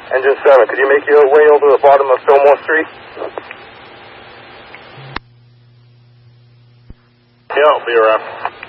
Engine 7, could you make your way over to the bottom of Fillmore Street? Yeah, I'll be around.